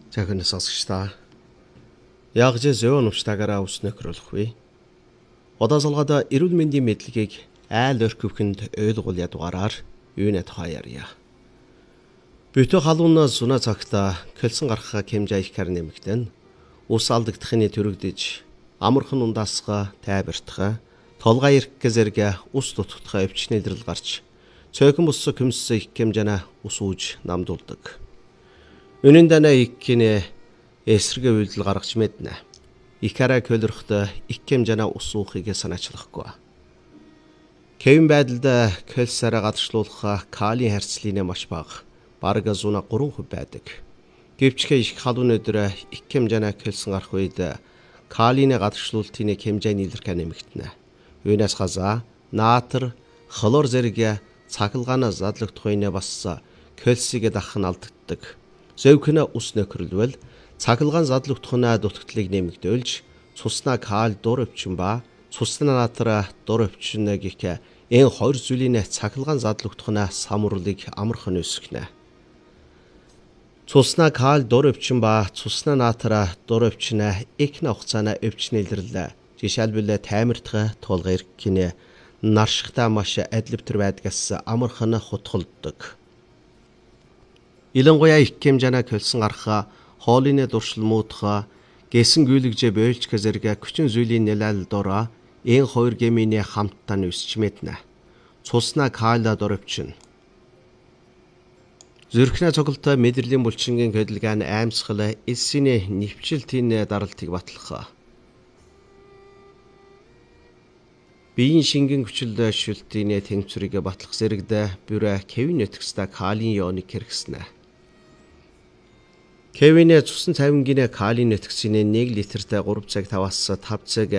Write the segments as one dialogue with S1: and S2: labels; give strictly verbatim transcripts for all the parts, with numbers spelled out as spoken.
S1: Цахин сонсогчдаа яг ч зөөн өвчтаагаараа үснэ хөрөлөхгүй. Удаасалгада эрүүл мэндийн мэдлэгийг айл өрхөвхөнд ойлгуул ядугаараар юунэт хаяарья. Бүтэ халуунаас суна цагта кэлсэн гарахаа хэмжээ их хар нэмэгдэн ус алдагдахны төрөгдөж амархан ундаасга тайвартха толгой ирэх зэрэг ус дутгахаа өвчнөдрөл гарч цөөхөн бус көмс их хэмжэна ус ууж намдуулдаг. Үнэн дана иккинэ эсрэгэ үйлдэл гаргаж мэднэ. Икара көлөрхтө их хэмжэна ус уухыг санаачлахгүй. Кевин байдалд кэлсараа гадагшлуулах калий харьцлын маш бага. Бараг зуна гурван хувь байдаг. Гэвчгээ их халуун өдөр их хэмжэна кэлсэн гарах үед калийны гадагшлуултын хэмжээ нийлэрхэ нэмэгдэнэ. Үүнээс хазаа наатар, хлор зэрэг цахилгаанаа задлагдах үедээ бас кэлсийг дахах нь алдагддаг. Зөөхнө ус нөхрөлвөл цахилгаан задлагдахнаа дутагдлыг нэмэгдүүлж цуснаа калий дур өвчин ба цуснаа наатар дур өвчин гэх энэ хоёр зүйлийн цахилгаан задлагдахнаа самурлыг амархан өсгөнэ. Цуснаа калий дур өвчин ба цуснаа наатар дур өвчин ихнэ хугацааны өвчин илэрлээ. Жишээлбэл таймартах толгой иркинэ наршигтай маш адилбтэр байдгаас амархан хутгалдаг. Илэнгуяа их хэмжээнэ кэлсэн гарахаа хоолны дуршил муутха гэсэн гүйлэгжээ бойлч зэрэг хүчин зүйлийн нэлэл дороо энэ хоёр гэминий хамтдаа нүсч мэднэ. Цуснаа калий дур өвчин. Зүрхнээ цоголтой мэдрэлийн булчингийн хөдөлгөөн аимсгал элсний нэвчилтийн даралтыг батлах. Биеийн шингэн хүчил шүлтийн тэнцвэрийг батлах зэрэгдэ бүрэ Кевин нөтгөстэй калий ионыг хэрэгснэ. Кевин цусан цавингийн калий нөтгөсийн нэг литртэй гурав цаг таваас тав цаг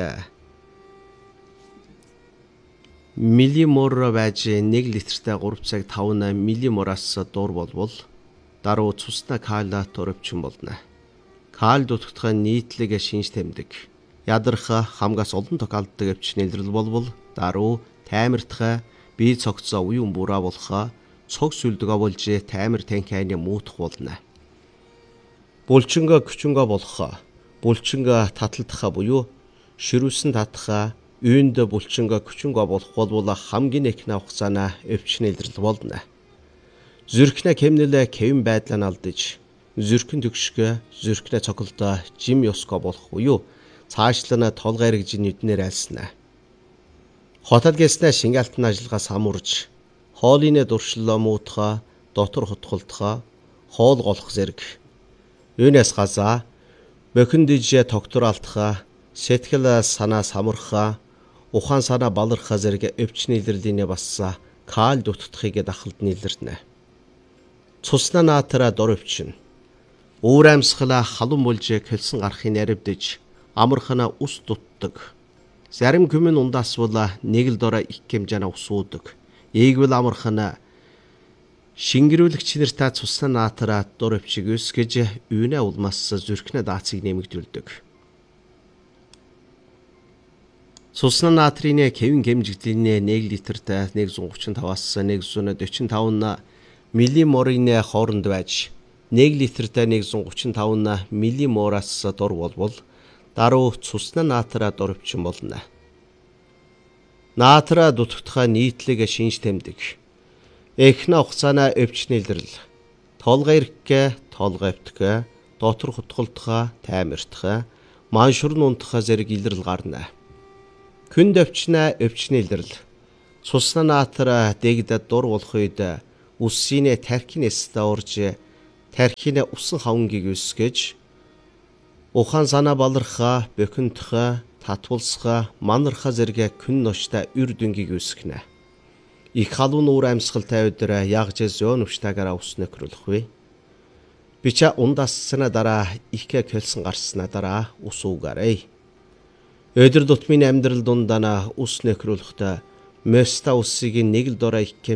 S1: миллимор байж нэг литртэй гурав цаг таван миллимораас дуур болвол даруй цуснаа калий төрөвчин болно. Калий дутагдах нийтлэг шинж тэмдэг. Ядарх хамгаас олон тохиолддог өвчин илрэл болвол даруй таймартах бие цогцоо уян бураа болох цог сүлдэг болж таймар танхины муутах болно. Булчинга күчинга болох булчинга таталдах буюу ширүүсэн татах үйнд булчинга күчинга болох болвол хамгийн ихнэ хугацаана өвчин илрэл болно. Зүрхнэ хэмнэлэ Кевин байдлаа алдаж зүрхэн төгшгө зүрхнэ цоголдоо жим ёско болох буюу цаашлана толгой иргэж нүднээр айлснаа. Хотод гэснэ шингаалтын ажиллагаа самурж хоолны дуршлоо муутха дотор хутгалдах хоол голох зэрэг. Үүнээс газаа бохин дижээ тогтор алдах сэтгэл санаа самурах ухаан санаа баларх зэрэг өвчин илэрлийнэ бас калий дутагдахыг дахалд нийлэрнэ. Цуснаа наатара дур өвчин. Уур амьсгал халуун болж кэлсэн гарахын наривдэж амархана ус дутдаг. Зарим хүмүн ундаасвал нэг л дороо их хэмжээний ус уудаг. Ийгвэл амархана шингэрүүлэгч нартай цуснаа наатара дур өвчиг өсгөж үүнэ улмаас зүрхнэ даацыг нэмэгдүүлдэг. Цуснаа наатрын Кевин хэмжигдлийн нэг литртэй нэг зуун гучин таваас нэг зуун дөрвөн таван миллиморын хооронд байж нэг литртэй нэг зуун гучин таван миллимораас дур болвол даруй цуснаа наатара дур өвчин болно. Наатара дутагдах нийтлэг шинж тэмдэг. Эхнэ хугацааны өвчин илрэл. Толгой ирэх, толгой өвтгөө, дотор хутгалдах, таймартах, маншурн унтах зэрэг илрэл гарна. Күнд өвчнө өвчин илрэл. Цуснаа наатара дэгдэ дур болох үед үсийн тархинээс даурж тархины усан хавнгийг өсгөж ухаан санаа балархаа, бохиндох, татвалсах, манархаа зэрэг күн ноштой үр дүнгийг өсгөнэ. Их халуун уур амьсгалтай өдөр яг ч зөөн өвчтаагаараа ус нөхрөлөхгүй. Бича ундассана дараа их кэлсэн гарснаа дараа ус уугаарай. Өдөр тутмын амьдрал дундаа ус нөхрөлөхтэй моста усыг нэг л дороо их